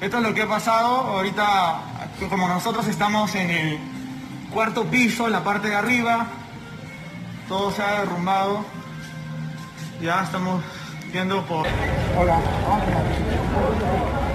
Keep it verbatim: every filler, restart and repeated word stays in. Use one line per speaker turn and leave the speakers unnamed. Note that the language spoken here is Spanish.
Esto es lo que ha pasado ahorita, como nosotros estamos en el cuarto piso, en la parte de arriba, todo se ha derrumbado. Ya estamos viendo por... Hola.